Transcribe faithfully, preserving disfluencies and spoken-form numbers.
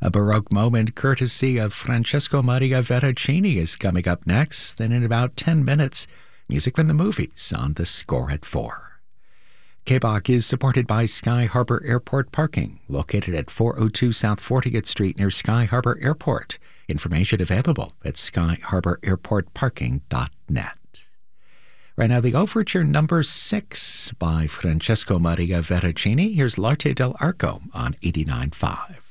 A Baroque moment courtesy of Francesco Maria Veracini is coming up next. Then in about ten minutes, music from the movies on The Score at four. K B O C is supported by Sky Harbor Airport Parking, located at four oh two South fortieth Street near Sky Harbor Airport. Information available at sky harbor airport parking dot net. Right now, the overture number six by Francesco Maria Veracini. Here's L'Arte dell'Arco on eighty-nine point five.